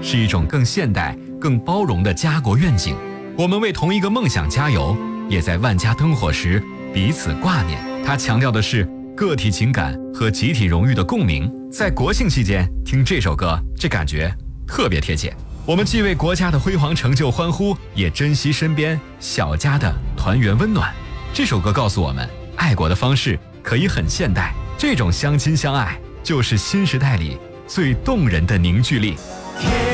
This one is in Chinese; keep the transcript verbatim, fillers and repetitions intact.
是一种更现代、更包容的家国愿景。我们为同一个梦想加油，也在万家灯火时彼此挂念。它强调的是个体情感和集体荣誉的共鸣。在国庆期间听这首歌，这感觉特别贴切。我们既为国家的辉煌成就欢呼，也珍惜身边小家的团圆温暖。这首歌告诉我们，爱国的方式可以很现代，这种相亲相爱就是新时代里最动人的凝聚力。